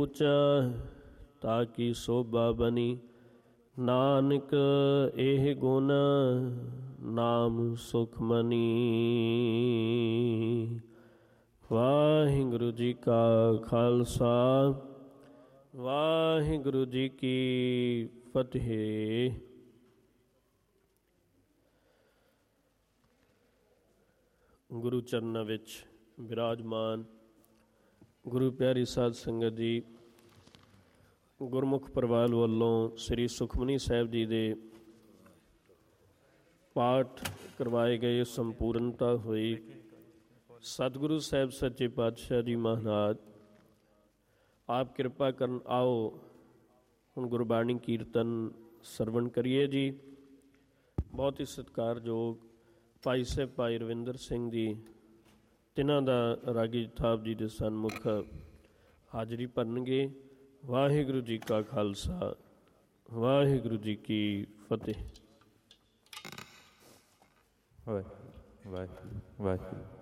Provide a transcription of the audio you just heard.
ਊਚਾ ਤਾਕੀ ਸੋਭਾ ਬਣੀ। ਨਾਨਕ ਇਹ ਗੁਣ ਨਾਮ ਸੁਖਮਨੀ। ਵਾਹਿਗੁਰੂ ਜੀ ਕਾ ਖਾਲਸਾ ਵਾਹਿਗੁਰੂ ਜੀ ਕੀ ਫਤਿਹ। ਗੁਰੂ ਚਰਨਾਂ ਵਿੱਚ ਬਿਰਾਜਮਾਨ ਗੁਰੂ ਪਿਆਰੀ ਸਾਧ ਸੰਗਤ ਜੀ, ਗੁਰਮੁਖ ਪਰਿਵਾਰ ਵੱਲੋਂ ਸ੍ਰੀ ਸੁਖਮਨੀ ਸਾਹਿਬ ਜੀ ਦੇ ਪਾਠ ਕਰਵਾਏ ਗਏ, ਸੰਪੂਰਨਤਾ ਹੋਈ। ਸਤਿਗੁਰੂ ਸਾਹਿਬ ਸੱਚੇ ਪਾਤਸ਼ਾਹ ਜੀ ਮਹਾਰਾਜ ਆਪ ਕਿਰਪਾ ਕਰਨ। ਆਓ ਹੁਣ ਗੁਰਬਾਣੀ ਕੀਰਤਨ ਸਰਵਣ ਕਰੀਏ ਜੀ। ਬਹੁਤ ਹੀ ਸਤਿਕਾਰਯੋਗ ਭਾਈ ਸਾਹਿਬ ਭਾਈ ਰਵਿੰਦਰ ਸਿੰਘ ਜੀ, ਤਿੰਨਾਂ ਦਾ ਰਾਗੀ ਜਥਾਬ ਜੀ ਦੇ ਸਨਮੁਖ ਹਾਜ਼ਰੀ ਭਰਨਗੇ। ਵਾਹਿਗੁਰੂ ਜੀ ਕਾ ਖਾਲਸਾ ਵਾਹਿਗੁਰੂ ਜੀ ਕੀ ਫਤਿਹ। ਵਾਹਿਗੁਰੂ ਵਾਹਿਗੁਰੂ ਵਾਹਿਗੁਰੂ।